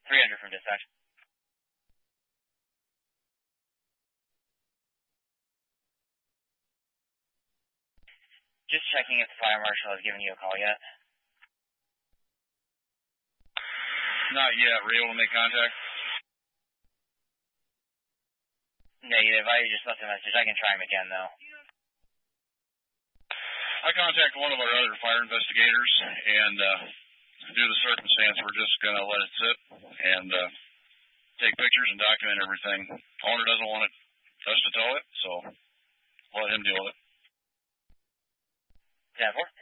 300 from dispatch. Just checking if the fire marshal has given you a call yet. Not yet. Were you able to make contact? Negative. I just left a message. I can try him again, though. I contacted one of our other fire investigators, and due to the circumstance, we're just going to let it sit and take pictures and document everything. Owner doesn't want us to tow it, so let him deal with it. 10-4.